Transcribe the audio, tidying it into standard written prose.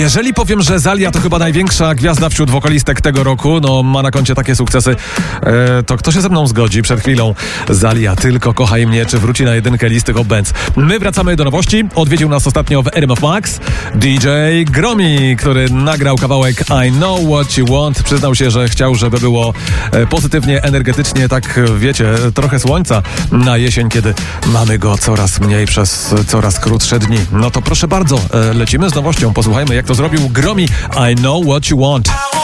Jeżeli powiem, że Zalia to chyba największa gwiazda wśród wokalistek tego roku, no ma na koncie takie sukcesy, to kto się ze mną zgodzi? Przed chwilą Zalia, Tylko kochaj mnie, czy wróci na jedynkę listy Hot Bands? My wracamy do nowości. Odwiedził nas ostatnio w RMF Max DJ Gromi, który nagrał kawałek I Know What You Want. Przyznał się, że chciał, żeby było pozytywnie, energetycznie, tak wiecie, trochę słońca na jesień, kiedy mamy go coraz mniej przez coraz krótsze dni. No to proszę bardzo, lecimy z nowością. Posłuchajmy, jak to zrobił Gromi. I Know What You Want.